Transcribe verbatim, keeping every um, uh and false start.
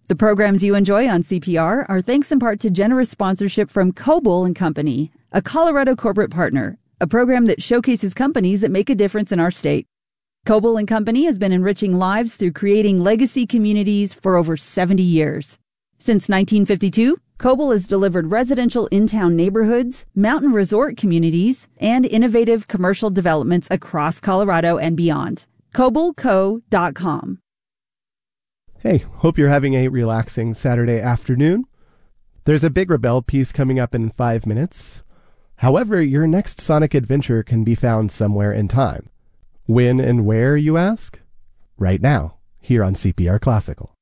The programs you enjoy on C P R are thanks in part to generous sponsorship from Coble and Company, a Colorado corporate partner, a program that showcases companies that make a difference in our state. Coble and Company has been enriching lives through creating legacy communities for over seventy years. Since nineteen fifty-two, Coble has delivered residential in-town neighborhoods, mountain resort communities, and innovative commercial developments across Colorado and beyond. Coble Co dot com. Hey, hope you're having a relaxing Saturday afternoon. There's a Big Rebel piece coming up in five minutes. However, your next Sonic adventure can be found somewhere in time. When and where, you ask? Right now, here on C P R Classical.